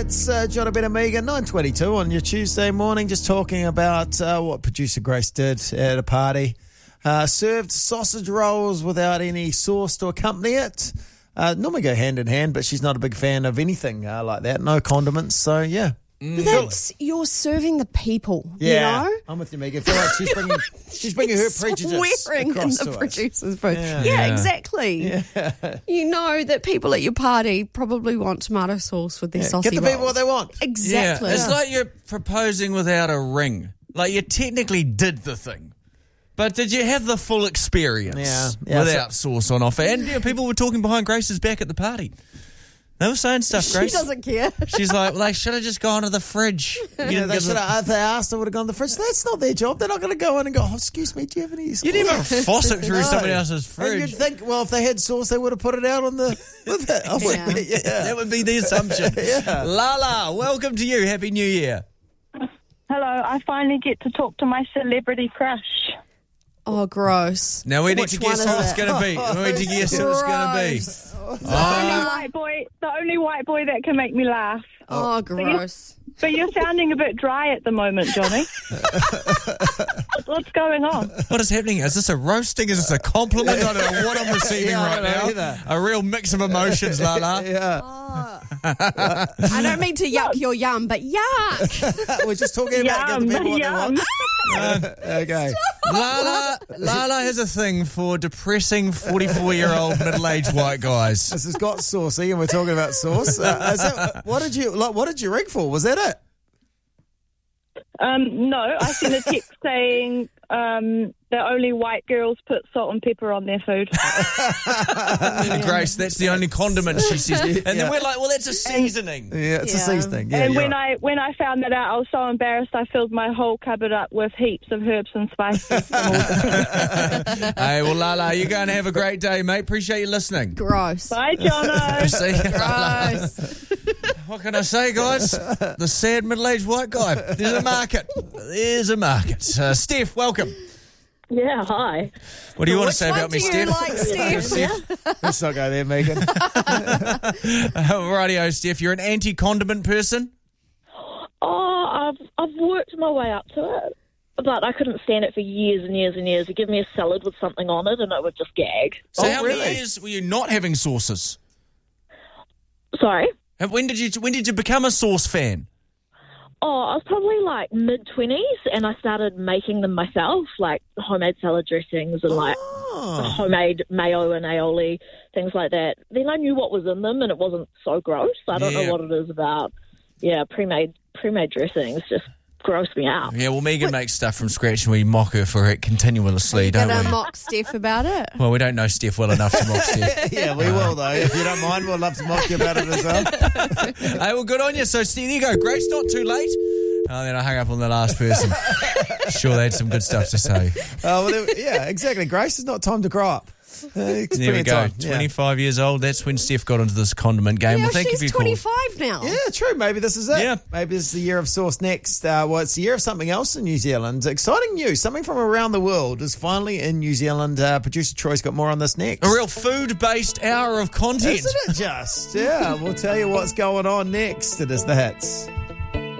It's Jonathan and Megan, 9:22 on your Tuesday morning, just talking about what producer Grace did at a party. Served sausage rolls without any sauce to accompany it. Normally go hand in hand, but she's not a big fan of anything like that. No condiments, so yeah. But that's, you're serving the people, Yeah, you know? I'm with you, Megan. I feel like she's bringing her prejudice Swearing in across the to us. producer's booth. Yeah. Yeah, exactly. Yeah. You know that people at your party probably want tomato sauce with their sausage Get the people what they want. Exactly. Yeah, it's like you're proposing without a ring. Like you technically did the thing. But did you have the full experience without sauce on offer? And people were talking behind Grace's back at the party. They were saying stuff, Grace. She doesn't care. She's like, well, they should have just gone to the fridge. Yeah, they should have. If they asked, I would have gone to the fridge. That's not their job. They're not going to go in and go, oh, excuse me, do you have any sauce? You didn't even faucet through No. somebody else's And fridge. you'd think, well, if they had sauce, they would have put it out on the... With it. I'm like, yeah. That would be the assumption. Yeah. Lala, welcome to you. Happy New Year. Hello, I finally get to talk to my celebrity crush. Oh, gross. Now we need Which to one guess is who it's it? going to be. We need to guess who it's going to be. Gross. The only white boy that can make me laugh. Oh, gross. But you're sounding a bit dry at the moment, Johnny. What's going on? What is happening? Is this a roasting? Is this a compliment? I don't know what I'm receiving Yeah, I right don't know now. either. A real mix of emotions, Lala. Yeah. I don't mean to yuck your yum, but yuck. We're just talking about Yum, giving people what yum. they want. Okay. Lala has a thing for depressing 44-year-old middle-aged white guys. This has got saucy, and we're talking about sauce. What did you ring for? Was that it? No, I sent a text saying that only white girls put salt and pepper on their food. Grace, that's the only condiment she says. And then we're like, well, that's a seasoning. Yeah, it's a Yeah. seasoning. Yeah, And you're when right. I found that out, I was so embarrassed. I filled my whole cupboard up with heaps of herbs and spices. Hey, well, Lala, you're going to have a great day, mate. Appreciate you listening. Gross. Bye, Jono. See you, Lala. Gross. What can I say, guys? The sad middle-aged white guy. There's a market. There's a market. Steph, welcome. Yeah, hi. What do you want to Which say one about me, do you Steph? like, Steph? Let's not go there, Megan. Rightio, Steph. You're an anti-condiment person? Oh, I've worked my way up to it, but I couldn't stand it for years and years and years. You give me a salad with something on it, and I would just gag. So Oh, how really? many years were you not having sauces? Sorry. And when did you become a sauce fan? Oh, I was probably like mid-20s, and I started making them myself, like homemade salad dressings and like Oh. homemade mayo and aioli, things like that. Then I knew what was in them, and it wasn't so gross. I don't Yeah. know what it is about, pre-made dressings just gross me out. Yeah, well, Megan makes stuff from scratch and we mock her for it continuously, don't Gonna we? mock Steph about it. Well, we don't know Steph well enough to mock Steph. Yeah, we will, though. If you don't mind, we'll love to mock you about it as well. Hey, well, good on you. So, Steve, there you go. Grace, not too late. Oh, then I hung up on the last person. Sure, they had some good stuff to say. Yeah, exactly. Grace, it's not time to grow up. It's There we plenty go. of time. Yeah. 25 years old. That's when Steph got into this condiment game. Yeah, well, thank you she's for your call. 25 now. Yeah, true. Maybe this is it. Yeah. Maybe this is the year of sauce next. Well, it's the year of something else in New Zealand. Exciting news. Something from around the world is finally in New Zealand. Producer Troy's got more on this next. A real food-based hour of content. Isn't it just? Yeah, we'll tell you what's going on next. It is the hits.